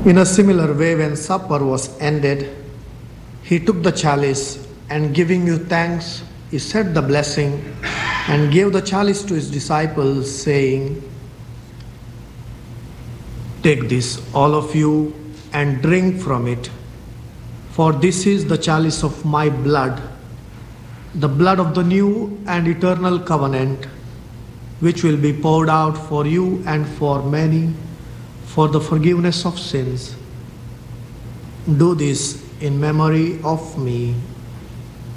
In a similar way, when supper was ended, he took the chalice, and giving you thanks, he said the blessing and gave the chalice to his disciples, saying, "Take this, all of you, and drink from it, for this is the chalice of my blood, the blood of the new and eternal covenant, which will be poured out for you and for many for the forgiveness of sins. Do this in memory of me."